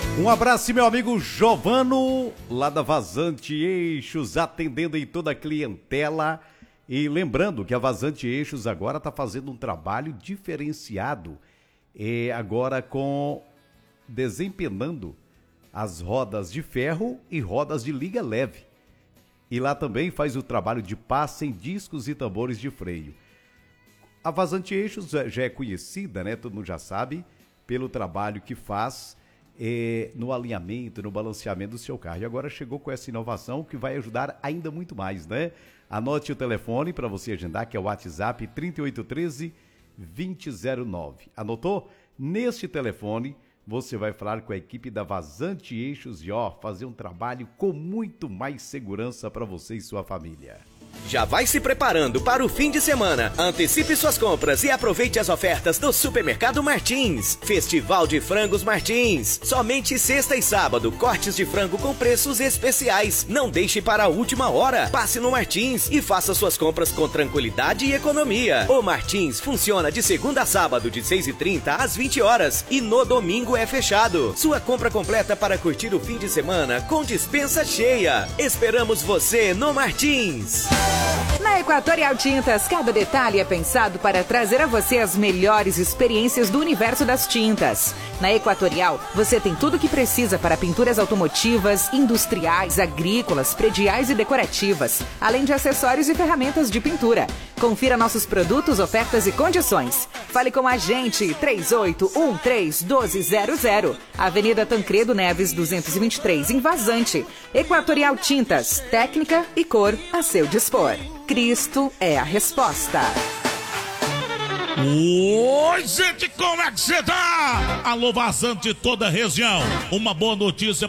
Um abraço, meu amigo Giovano, lá da Vazante Eixos, atendendo em toda a clientela. E lembrando que a Vazante Eixos agora está fazendo um trabalho diferenciado, agora desempenando as rodas de ferro e rodas de liga leve. E lá também faz o trabalho de passa em discos e tambores de freio. A Vazante Eixos já é conhecida, né? Todo mundo já sabe, pelo trabalho que faz no alinhamento, no balanceamento do seu carro. E agora chegou com essa inovação que vai ajudar ainda muito mais, né? Anote o telefone para você agendar, que é o WhatsApp 3813-2009. Anotou? Neste telefone, você vai falar com a equipe da Vazante Eixos e fazer um trabalho com muito mais segurança para você e sua família. Já vai se preparando para o fim de semana. Antecipe suas compras e aproveite as ofertas do Supermercado Martins. Festival de Frangos Martins. Somente sexta e sábado, cortes de frango com preços especiais. Não deixe para a última hora. Passe no Martins e faça suas compras com tranquilidade e economia. O Martins funciona de segunda a sábado, de 6h30 às 20 horas. E no domingo é fechado. Sua compra completa para curtir o fim de semana com dispensa cheia. Esperamos você no Martins. Na Equatorial Tintas, cada detalhe é pensado para trazer a você as melhores experiências do universo das tintas. Na Equatorial, você tem tudo o que precisa para pinturas automotivas, industriais, agrícolas, prediais e decorativas, além de acessórios e ferramentas de pintura. Confira nossos produtos, ofertas e condições. Fale com a gente, 3813-1200, Avenida Tancredo Neves, 223, em Vazante. Equatorial Tintas, técnica e cor a seu dispor. Cristo é a resposta. Oi, gente, como é que você tá? Alô, Vazante de toda a região. Uma boa notícia